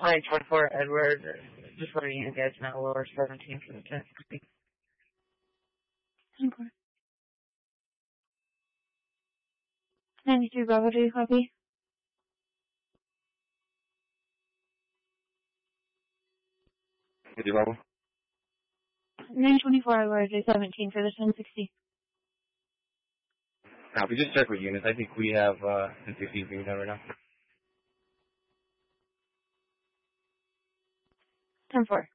Hi, 24 Edward. Just letting you guys know, lower 17 for the 1060. 93 Bravo, do you copy? With your level? 924 Edward, 17 for the 1060. Now, if we just check with units, I think we have 1060 being done right now. 10-4.